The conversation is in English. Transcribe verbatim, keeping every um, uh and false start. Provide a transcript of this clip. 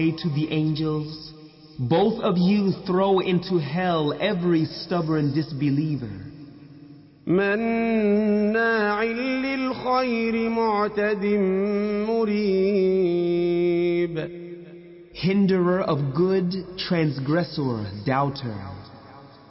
to the angels, both of you throw into hell every stubborn disbeliever. مناع للخير معتد مريب. Hinderer of good, transgressor, doubter.